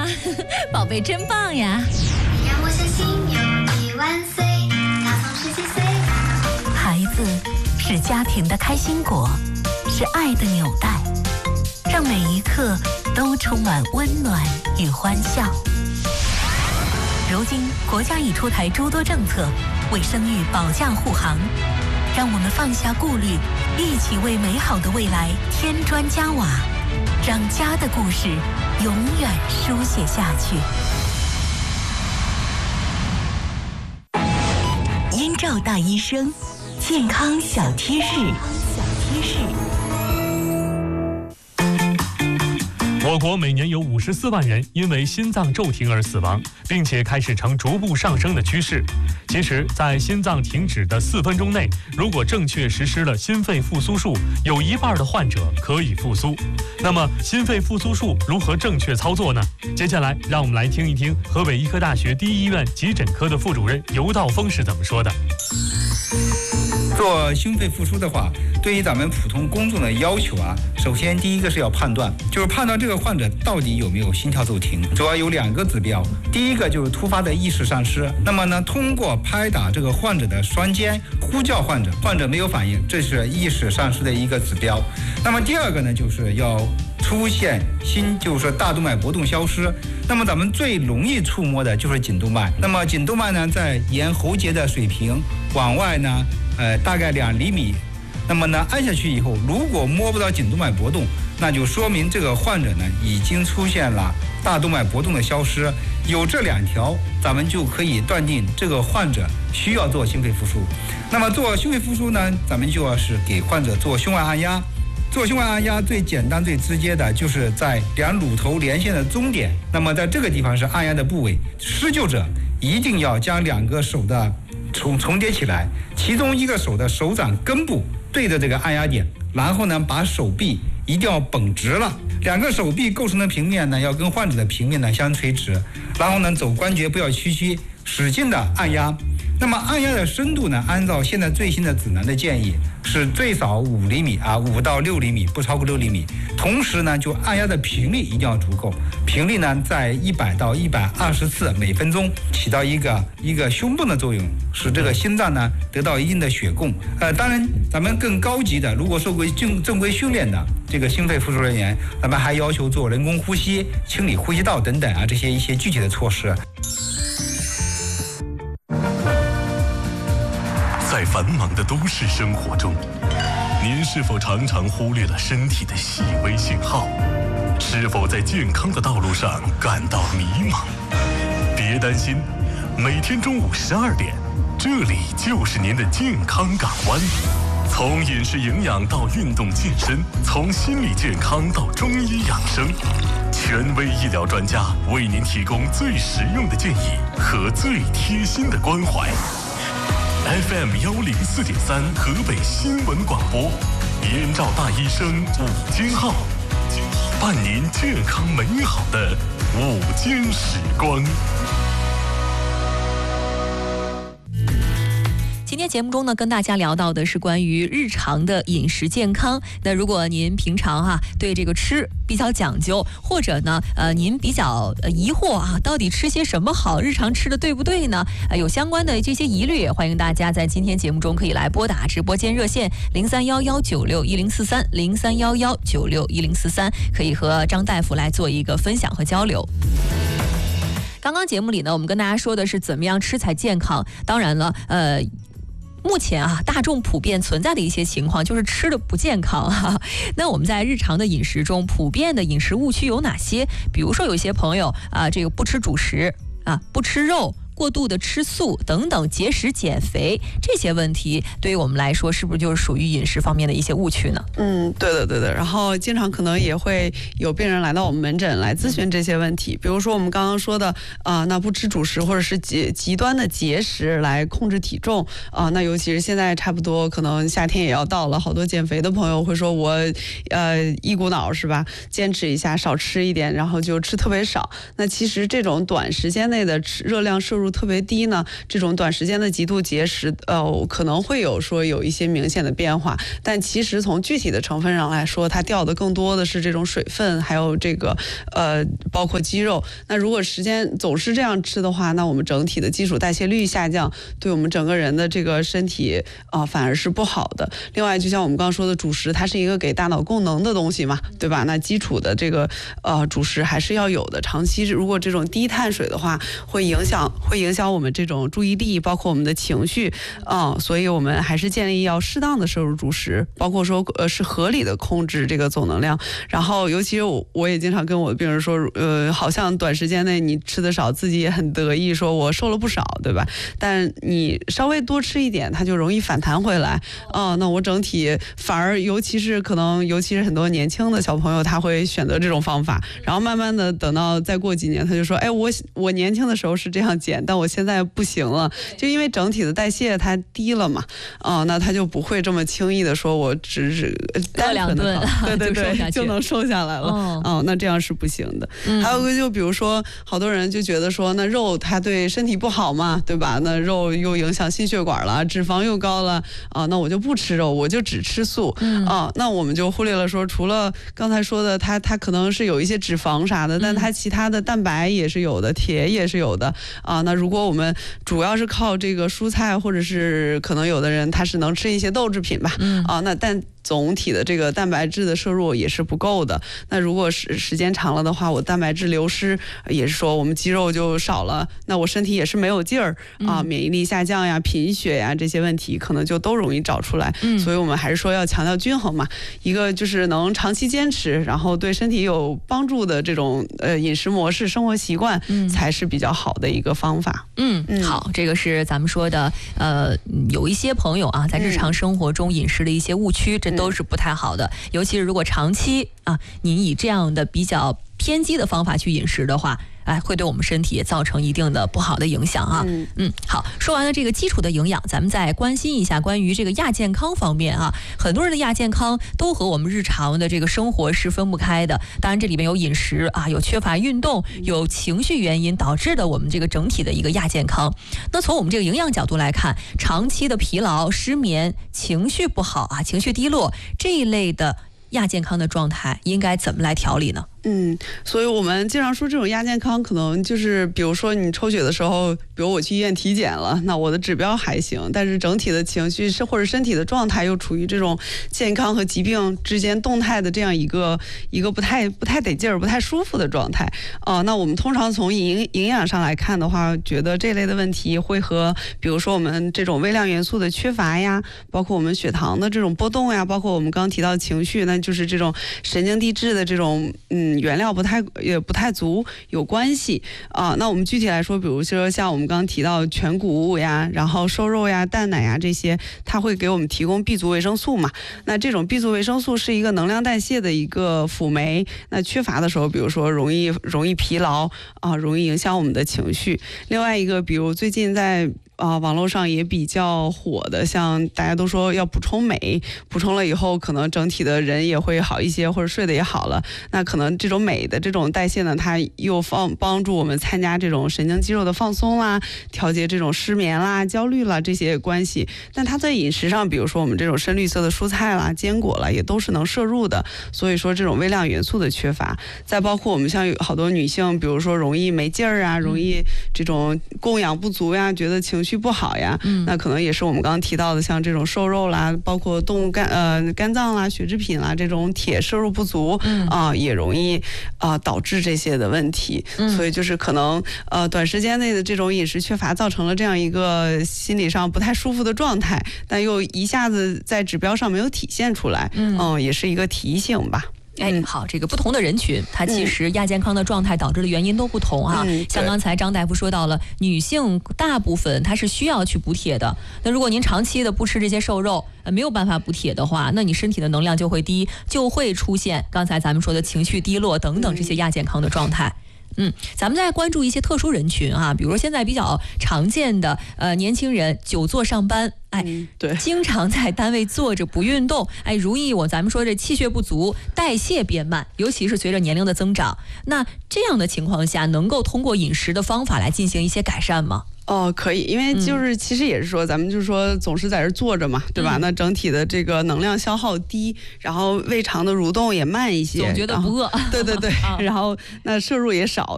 宝贝真棒呀！ 你让我相信有10000岁，他从10几岁。 孩子是家庭的开心果，是爱的纽带，让每一刻都充满温暖与欢笑。如今，国家已出台诸多政策，为生育保驾护航。让我们放下顾虑，一起为美好的未来添砖加瓦，让家的故事永远书写下去。燕赵大医生，健康小贴士。 我国每年有54万人因为心脏骤停而死亡，并且开始呈逐步上升的趋势。其实，在心脏停止的4分钟内，如果正确实施了心肺复苏术，有1半的患者可以复苏。那么，心肺复苏术如何正确操作呢？接下来，让我们来听一听河北医科大学第一医院急诊科的副主任尤道峰是怎么说的。 做心肺复苏的话，对于咱们普通公众的要求啊，首先第一个是要判断，就是判断这个患者到底有没有心跳骤停，主要有2个指标。第一个就是突发的意识丧失，那么呢，通过拍打这个患者的双肩，呼叫患者没有反应，这是意识丧失的一个指标。那么第2个呢，就是要出现就是说大动脉搏动消失。那么咱们最容易触摸的就是颈动脉，那么颈动脉呢，在沿喉结的水平往外呢，大概2厘米。那么呢，按下去以后，如果摸不到颈动脉搏动，那就说明这个患者呢已经出现了大动脉搏动的消失。有这2条，咱们就可以断定这个患者需要做心肺复苏。那么做心肺复苏呢，咱们就要是给患者做胸外按压。做胸外按压最简单最直接的就是在2乳头连线的中点，那么在这个地方是按压的部位。施救者一定要将2个手的重叠起来，其中一个手的手掌根部对着这个按压点，然后呢把手臂一定要绷直了，2个手臂构成的平面呢要跟患者的平面呢相垂直，然后呢肘关节不要屈曲，使劲的按压。那么按压的深度呢，按照现在最新的指南的建议是最少5厘米啊，5到6厘米，不超过6厘米。同时呢，就按压的频率一定要足够，频率呢在100到120次每分钟，起到一个胸泵的作用，使这个心脏呢得到一定的血供。当然，咱们更高级的，如果受过正规训练的这个心肺复苏人员，咱们还要求做人工呼吸、清理呼吸道等等啊，这些一些具体的措施。 在繁忙的都市生活中，您是否常常忽略了身体的细微信号？是否在健康的道路上感到迷茫？别担心，每天中午12点，这里就是您的健康港湾。从饮食营养到运动健身，从心理健康到中医养生，权威医疗专家为您提供最实用的建议和最贴心的关怀。FM 104.3河北新闻广播，燕赵大医生午间号，伴您健康美好的午间时光。 今天节目中呢，跟大家聊到的是关于日常的饮食健康。那如果您平常对这个吃比较讲究，或者呢您比较疑惑到底吃些什么好，日常吃的对不对呢？有相关的这些疑虑，欢迎大家在今天节目中可以来拨打直播间热线0311961043，0311961043，可以和张大夫来做一个分享和交流。刚刚节目里呢，我们跟大家说的是怎么样吃才健康。当然了，目前大众普遍存在的一些情况就是吃的不健康那我们在日常的饮食中，普遍的饮食误区有哪些？比如说有一些朋友这个不吃主食不吃肉，过度的吃素等等，节食减肥这些问题，对于我们来说是不是就是属于饮食方面的一些误区呢？ 对的。然后经常可能也会有病人来到我们门诊来咨询这些问题，比如说我们刚刚说的那不吃主食或者是极端的节食来控制体重那尤其是现在差不多可能夏天也要到了，好多减肥的朋友会说我一股脑是吧，坚持一下少吃一点，然后就吃特别少。那其实这种短时间内的热量摄入入特别低呢，这种短时间的极度节食，可能会有一些明显的变化，但其实从具体的成分上来说，它掉的更多的是这种水分，还有这个包括肌肉。那如果时间总是这样吃的话，那我们整体的基础代谢率下降，对我们整个人的这个身体反而是不好的。另外，就像我们刚刚说的，主食它是一个给大脑供能的东西嘛，对吧？那基础的这个主食还是要有的。长期如果这种低碳水的话，会影响我们这种注意力，包括我们的情绪所以我们还是建议要适当的摄入主食，包括说是合理的控制这个总能量。然后尤其是我也经常跟我的病人说，好像短时间内你吃的少，自己也很得意，说我瘦了不少，对吧？但你稍微多吃一点，它就容易反弹回来。那我整体反而尤其是很多年轻的小朋友，他会选择这种方法，然后慢慢的等到再过几年，他就说，哎，我年轻的时候是这样减，但我现在不行了，就因为整体的代谢它低了嘛，那他就不会这么轻易的说我只单纯的对就能瘦下来了。那这样是不行的。还有个就比如说，好多人就觉得说，那肉它对身体不好嘛，对吧？那肉又影响心血管了，脂肪又高了那我就不吃肉，我就只吃素。那我们就忽略了说，除了刚才说的它可能是有一些脂肪啥的，但它其他的蛋白也是有的，铁也是有的那如果我们主要是靠这个蔬菜，或者是可能有的人他是能吃一些豆制品吧，那但总体的这个蛋白质的摄入也是不够的。那如果时间长了的话，我蛋白质流失，也是说我们肌肉就少了，那我身体也是没有劲儿免疫力下降呀、贫血呀这些问题可能就都容易找出来。所以我们还是说要强调均衡嘛，一个就是能长期坚持，然后对身体有帮助的这种饮食模式、生活习惯才是比较好的一个方法。 好，这个是咱们说的有一些朋友在日常生活中饮食的一些误区，这都是不太好的。尤其是如果长期您以这样的比较偏激的方法去饮食的话，会对我们身体也造成一定的不好的影响好，说完了这个基础的营养，咱们再关心一下关于这个亚健康方面很多人的亚健康都和我们日常的这个生活是分不开的。当然这里面有饮食有缺乏运动，有情绪原因导致的我们这个整体的一个亚健康。那从我们这个营养角度来看，长期的疲劳、失眠、情绪不好情绪低落这一类的亚健康的状态应该怎么来调理呢？ 所以我们经常说这种亚健康，可能就是比如说你抽血的时候，比如我去医院体检了，那我的指标还行，但是整体的情绪或者身体的状态又处于这种健康和疾病之间动态的这样一个不太得劲儿、不太舒服的状态那我们通常从营养上来看的话，觉得这类的问题会和比如说我们这种微量元素的缺乏呀，包括我们血糖的这种波动呀，包括我们刚刚提到情绪，那就是这种神经递质的这种原料也不太足有关系那我们具体来说，比如说像我们刚刚提到全谷物呀，然后瘦肉呀、蛋奶呀这些，它会给我们提供 B 族维生素嘛。那这种 B 族维生素是一个能量代谢的一个辅酶，那缺乏的时候，比如说容易疲劳容易影响我们的情绪。另外一个，比如最近在网络上也比较火的，像大家都说要补充镁，补充了以后可能整体的人也会好一些，或者睡得也好了。那可能这种镁的这种代谢呢，它又帮助我们参加这种神经肌肉的放松啦，调节这种失眠啦、焦虑啦这些关系。但它在饮食上，比如说我们这种深绿色的蔬菜啦、坚果啦，也都是能摄入的。所以说这种微量元素的缺乏，再包括我们像有好多女性，比如说容易没劲儿啊，容易这种供氧不足呀，觉得情绪不好呀，那可能也是我们刚刚提到的，像这种瘦肉啦，包括动物肝脏啦、血制品啦，这种铁摄入不足也容易导致这些的问题。所以就是可能短时间内的这种饮食缺乏，造成了这样一个心理上不太舒服的状态，但又一下子在指标上没有体现出来，也是一个提醒吧。 好，这个不同的人群，它其实亚健康的状态导致的原因都不同像刚才张大夫说到了，女性大部分她是需要去补铁的。那如果您长期的不吃这些瘦肉，没有办法补铁的话，那你身体的能量就会低，就会出现刚才咱们说的情绪低落等等这些亚健康的状态。咱们再关注一些特殊人群比如说现在比较常见的年轻人久坐上班， 对， 经常在单位坐着不运动，容易咱们说这气血不足，代谢变慢，尤其是随着年龄的增长。那这样的情况下，能够通过饮食的方法来进行一些改善吗？ 哦，可以，因为就是其实也是说，咱们就是说总是在这坐着嘛，对吧？那整体的这个能量消耗低，然后胃肠的蠕动也慢一些， 总觉得不饿。 对对对，然后那摄入也少，